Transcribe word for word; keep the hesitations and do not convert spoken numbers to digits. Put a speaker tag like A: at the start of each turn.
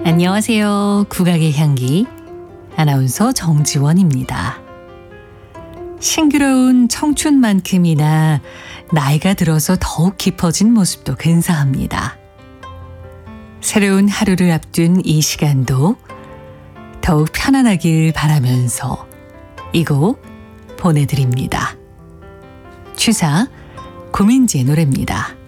A: 안녕하세요. 국악의 향기 아나운서 정지원입니다. 싱그러운 청춘만큼이나 나이가 들어서 더욱 깊어진 모습도 근사합니다. 새로운 하루를 앞둔 이 시간도 더욱 편안하길 바라면서 이 곡 보내드립니다. 취사 고민지의 노래입니다.